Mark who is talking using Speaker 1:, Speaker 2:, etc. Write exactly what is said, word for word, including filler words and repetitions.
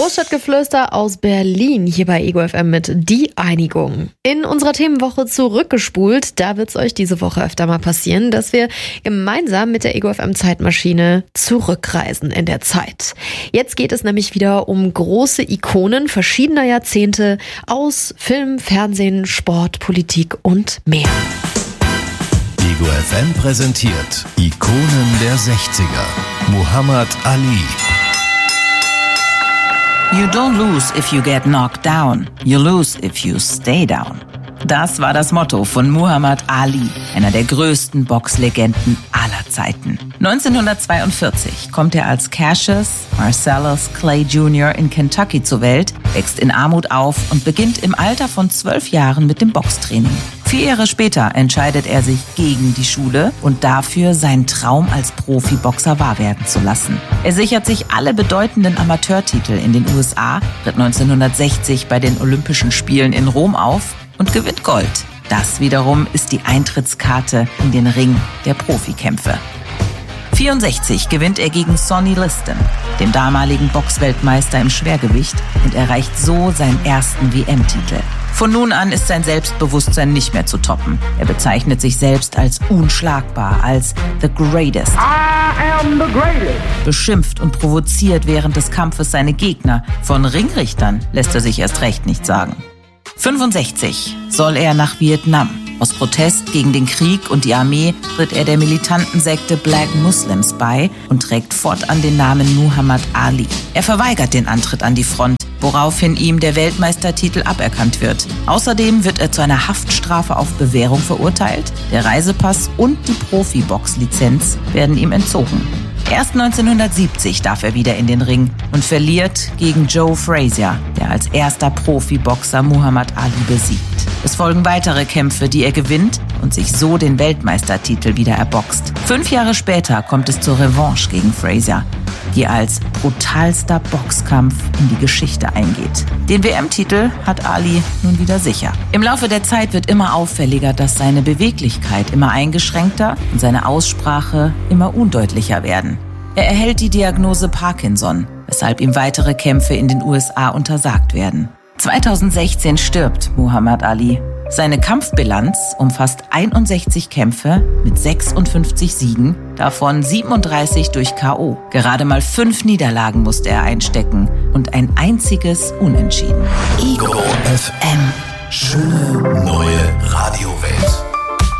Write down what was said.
Speaker 1: Großstadtgeflüster aus Berlin hier bei Ego F M mit Die Einigung. In unserer Themenwoche zurückgespult, da wird es euch diese Woche öfter mal passieren, dass wir gemeinsam mit der Ego F M Zeitmaschine zurückreisen in der Zeit. Jetzt geht es nämlich wieder um große Ikonen verschiedener Jahrzehnte aus Film, Fernsehen, Sport, Politik und mehr.
Speaker 2: Ego F M präsentiert Ikonen der sechziger. Muhammad Ali.
Speaker 3: You don't lose if you get knocked down. You lose if you stay down. Das war das Motto von Muhammad Ali, einer der größten Boxlegenden aller Zeiten. neunzehnhundertzweiundvierzig kommt er als Cassius Marcellus Clay Junior in Kentucky zur Welt, wächst in Armut auf und beginnt im Alter von zwölf Jahren mit dem Boxtraining. Vier Jahre später entscheidet er sich gegen die Schule und dafür, seinen Traum als Profiboxer wahr werden zu lassen. Er sichert sich alle bedeutenden Amateurtitel in den U S A, tritt neunzehnhundertsechzig bei den Olympischen Spielen in Rom auf und gewinnt Gold. Das wiederum ist die Eintrittskarte in den Ring der Profikämpfe. vierundsechzig gewinnt er gegen Sonny Liston, dem damaligen Boxweltmeister im Schwergewicht, und erreicht so seinen ersten W M-Titel. Von nun an ist sein Selbstbewusstsein nicht mehr zu toppen. Er bezeichnet sich selbst als unschlagbar, als the greatest.
Speaker 4: I am the greatest.
Speaker 3: Beschimpft und provoziert während des Kampfes seine Gegner. Von Ringrichtern lässt er sich erst recht nicht sagen. fünfundsechzig soll er nach Vietnam. Aus Protest gegen den Krieg und die Armee tritt er der militanten Sekte Black Muslims bei und trägt fortan den Namen Muhammad Ali. Er verweigert den Antritt an die Front, woraufhin ihm der Weltmeistertitel aberkannt wird. Außerdem wird er zu einer Haftstrafe auf Bewährung verurteilt. Der Reisepass und die Profibox-Lizenz werden ihm entzogen. Erst neunzehnhundertsiebzig darf er wieder in den Ring und verliert gegen Joe Frazier, der als erster Profiboxer Muhammad Ali besiegt. Es folgen weitere Kämpfe, die er gewinnt und sich so den Weltmeistertitel wieder erboxt. Fünf Jahre später kommt es zur Revanche gegen Frazier, die als brutalster Boxkampf in die Geschichte eingeht. Den W M-Titel hat Ali nun wieder sicher. Im Laufe der Zeit wird immer auffälliger, dass seine Beweglichkeit immer eingeschränkter und seine Aussprache immer undeutlicher werden. Er erhält die Diagnose Parkinson, weshalb ihm weitere Kämpfe in den U S A untersagt werden. zweitausendsechzehn stirbt Muhammad Ali. Seine Kampfbilanz umfasst einundsechzig Kämpfe mit sechsundfünfzig Siegen, davon siebenunddreißig durch K O. Gerade mal fünf Niederlagen musste er einstecken und ein einziges Unentschieden.
Speaker 2: Ego F M. Schöne neue Radiowelt.